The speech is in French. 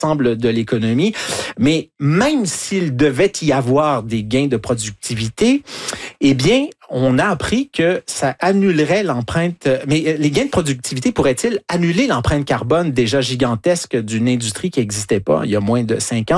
l'ensemble de l'économie. Mais même s'il devait y avoir des gains de productivité, eh bien, on a appris que ça annulerait l'empreinte. Mais les gains de productivité pourraient-ils annuler l'empreinte carbone déjà gigantesque d'une industrie qui n'existait pas il y a moins de 5 ans?